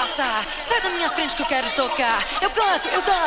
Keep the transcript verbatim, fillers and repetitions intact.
passar. Sai da minha frente que eu quero tocar. Eu canto, eu danço.